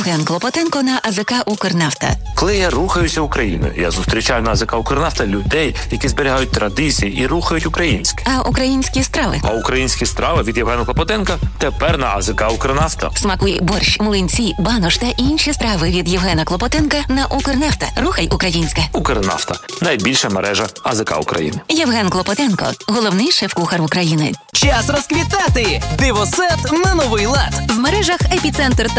Євген Клопотенко на АЗК «Укрнафта». Коли я рухаюся Україною, я зустрічаю на АЗК «Укрнафта» людей, які зберігають традиції і рухають українське. А українські страви? А українські страви від Євгена Клопотенка тепер на АЗК «Укрнафта». Смакуй борщ, млинці, банош та інші страви від Євгена Клопотенка на «Укрнафта». Рухай українське. «Укрнафта» – найбільша мережа АЗК України. Євген Клопотенко – головний шеф-кухар України. Час розквітати! Дивосет на новий лад. В мережах «Епіцентр» та